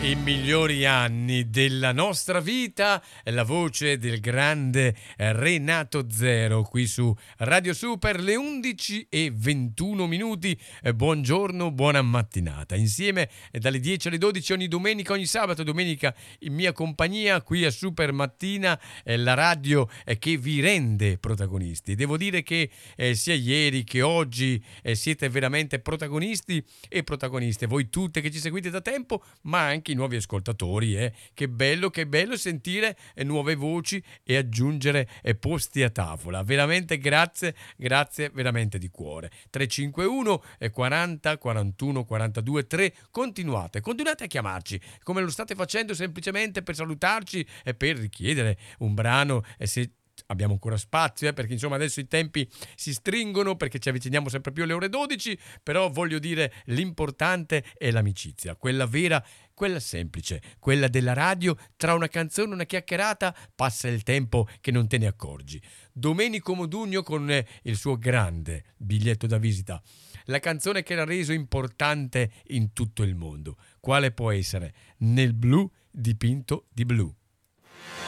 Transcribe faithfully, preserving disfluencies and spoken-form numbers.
I migliori anni della nostra vita, la voce del grande Renato Zero qui su Radio Super, le undici e ventuno minuti. Buongiorno, buona mattinata. Insieme dalle dieci alle dodici ogni domenica, ogni sabato e domenica in mia compagnia qui a Super Mattina, la radio che vi rende protagonisti. Devo dire che eh, sia ieri che oggi eh, siete veramente protagonisti e protagoniste, voi tutte che ci seguite da tempo, ma anche i nuovi ascoltatori. Eh. Che bello, che bello sentire eh, nuove voci e aggiungere eh, posti a tavola. Veramente grazie, grazie veramente di cuore. tre cinque uno quaranta quarantuno quarantadue tre. Continuate, continuate a chiamarci come lo state facendo, semplicemente per salutarci e per richiedere un brano, e se abbiamo ancora spazio, eh, perché insomma adesso i tempi si stringono perché ci avviciniamo sempre più alle ore dodici, però voglio dire, l'importante è l'amicizia, quella vera, quella semplice, quella della radio. Tra una canzone e una chiacchierata passa il tempo che non te ne accorgi. Domenico Modugno con eh, il suo grande biglietto da visita, la canzone che l'ha reso importante in tutto il mondo. Quale può essere? Nel blu dipinto di blu.